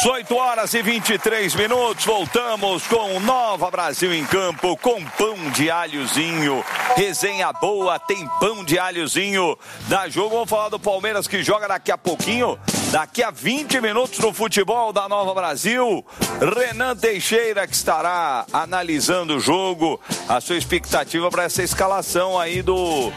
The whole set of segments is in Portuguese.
18h23. Voltamos com Nova Brasil em Campo, com pão de alhozinho. Resenha boa, tem pão de alhozinho. Da jogo, vamos falar do Palmeiras que joga daqui a pouquinho. Daqui a 20 minutos no futebol da Nova Brasil. Renan Teixeira que estará analisando o jogo. A sua expectativa para essa escalação aí do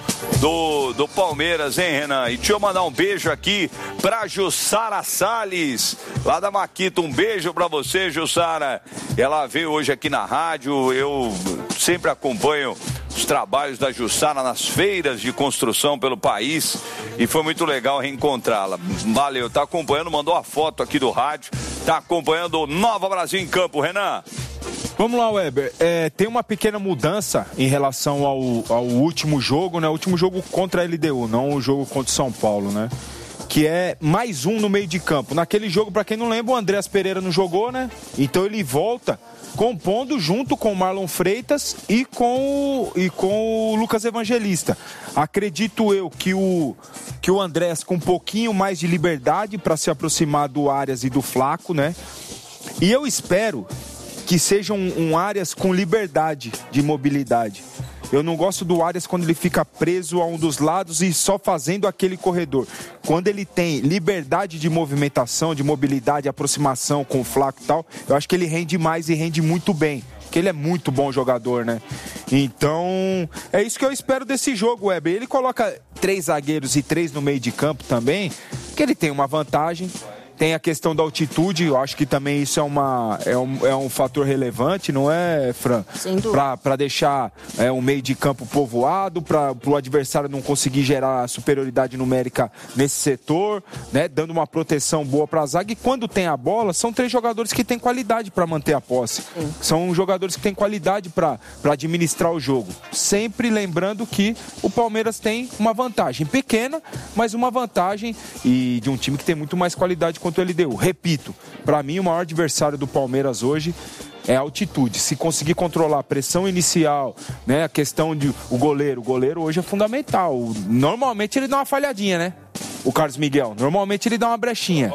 Palmeiras, hein, Renan? E deixa eu mandar um beijo aqui para Jussara Salles, lá da Maquita. Um beijo para você, Jussara. Ela veio hoje aqui na rádio. Eu sempre acompanho os trabalhos da Jussara nas feiras de construção pelo país e foi muito legal reencontrá-la. Valeu, tá acompanhando, mandou a foto aqui do rádio, tá acompanhando o Nova Brasil em Campo, Renan. Vamos lá, Weber. Tem uma pequena mudança em relação ao último jogo, né? O último jogo contra a LDU, não o jogo contra o São Paulo, né? Que é mais um no meio de campo. Naquele jogo, para quem não lembra, o Andreas Pereira não jogou, né? Então ele volta compondo junto com o Marlon Freitas e com o Lucas Evangelista. Acredito eu que o Andreas com um pouquinho mais de liberdade para se aproximar do Arias e do Flaco, né? E eu espero que seja um Arias com liberdade de mobilidade. Eu não gosto do Arias quando ele fica preso a um dos lados e só fazendo aquele corredor. Quando ele tem liberdade de movimentação, de mobilidade, aproximação com o Flaco e tal, eu acho que ele rende mais e rende muito bem. Porque ele é muito bom jogador, né? Então, é isso que eu espero desse jogo, Weber. Ele coloca 3 zagueiros e 3 no meio de campo também, que ele tem uma vantagem. Tem a questão da altitude, eu acho que também isso é um fator relevante, não é, Fran? Para deixar um meio de campo povoado, para o adversário não conseguir gerar superioridade numérica nesse setor, né? Dando uma proteção boa para a zaga. E quando tem a bola, são 3 jogadores que têm qualidade para manter a posse. Sim. São jogadores que têm qualidade para administrar o jogo. Sempre lembrando que o Palmeiras tem uma vantagem pequena, mas uma vantagem e de um time que tem muito mais qualidade quanto ele deu. Repito, para mim o maior adversário do Palmeiras hoje é a altitude. Se conseguir controlar a pressão inicial, né, a questão de o goleiro hoje é fundamental. Normalmente ele dá uma falhadinha, né? O Carlos Miguel, normalmente ele dá uma brechinha.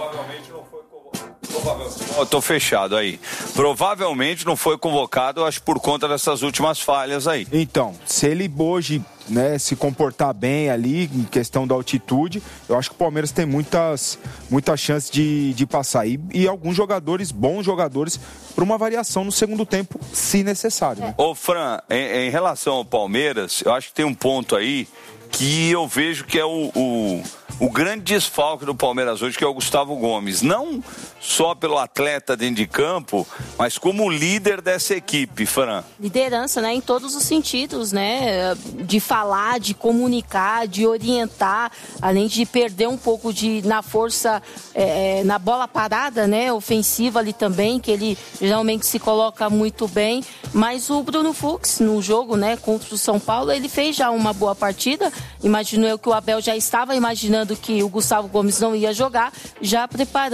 Eu tô fechado aí. Provavelmente não foi convocado, acho, por conta dessas últimas falhas aí. Então, se ele hoje, né, se comportar bem ali, em questão da altitude, eu acho que o Palmeiras tem muitas chances de passar. E alguns jogadores, bons jogadores, para uma variação no segundo tempo, se necessário. Né? Ô, Fran, em relação ao Palmeiras, eu acho que tem um ponto aí que eu vejo que é o grande desfalque do Palmeiras hoje, que é o Gustavo Gomes. Não só pelo atleta dentro de campo, mas como líder dessa equipe, Fran. Liderança, né? Em todos os sentidos, né? De falar, de comunicar, de orientar, além de perder um pouco na força, na bola parada, né? Ofensiva ali também, que ele geralmente se coloca muito bem. Mas o Bruno Fux, no jogo, né? Contra o São Paulo, ele fez já uma boa partida. Imagino eu que o Abel já estava imaginando que o Gustavo Gomes não ia jogar, já preparando